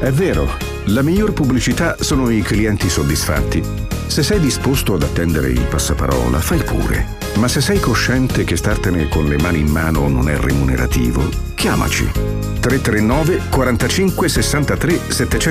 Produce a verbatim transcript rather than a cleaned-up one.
È vero, la miglior pubblicità sono i clienti soddisfatti. Se sei disposto ad attendere il passaparola, fai pure. Ma se sei cosciente che startene con le mani in mano non è remunerativo, chiamaci. tre tre nove quarantacinque sessantatré